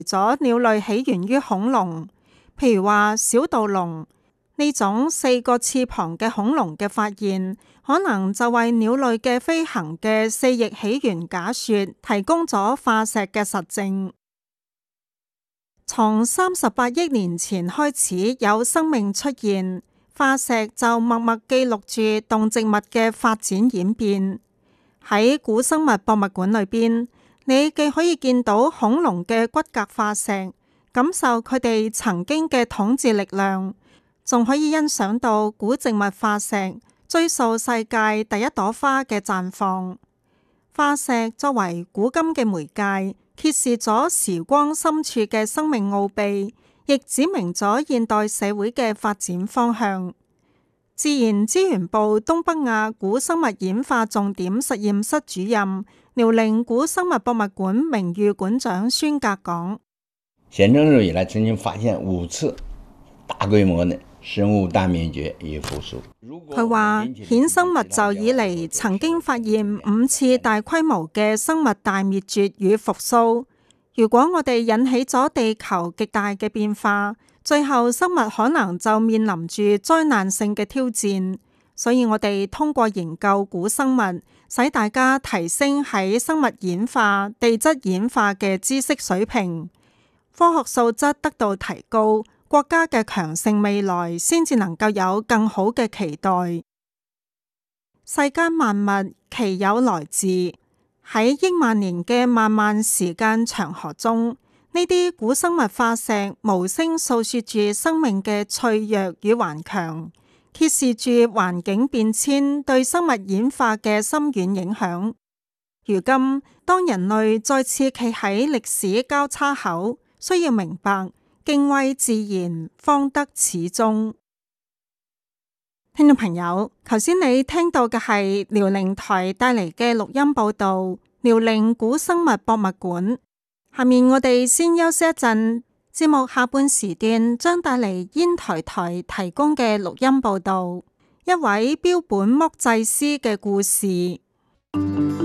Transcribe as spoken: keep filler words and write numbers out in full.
咗鳥類起源於恐龍，譬如話小盜龍呢種四個翅膀嘅恐龍嘅發現，可能就為鳥類嘅飛行嘅四翼起源假說提供咗化石嘅實證。從三十八億年前開始有生命出現，化石就默默記錄住動植物嘅發展演變。喺古生物博物館裏邊，你既可以見到恐龍嘅骨骼化石，感受佢哋曾經嘅統治力量，仲可以欣賞到古植物化石，追溯世界第一朵花嘅綻放。化石作為古今嘅媒介，揭示咗時光深處嘅生命奧秘，亦指明咗現代社會嘅發展方向。自然資源部東北亞古生物演化重點實驗室主任、遼寧古生物博物館名譽館長孫格講： 顯政日以來曾經發現五次大規模的生物大滅絕與復甦。 佢話顯生物就以嚟曾經發現五次大規模嘅生物大滅絕與復甦。如果我哋引起咗地球極大嘅變化，最後生物可能就面臨住災難性嘅挑戰。所以我哋通過研究古生物，使大家提升喺生物演化、地質演化嘅知識水平，科學素質得到提高，國家嘅強盛未來先至能夠有更好嘅期待。世間萬物其有來自，喺億萬年嘅漫漫時間長河中，呢啲古生物化石無聲訴說住生命嘅脆弱與頑強，揭示住環境變遷對生物演化嘅深遠影響。如今，當人類再次企喺歷史交叉口，需要明白敬畏自然，方得始終。聽眾朋友，頭先你聽到嘅係遼寧台帶嚟嘅錄音報道，遼寧古生物博物館。下面我哋先休息一陣，節目下半時段將帶嚟煙台台提供嘅錄音報道，一位標本剝製師嘅故事。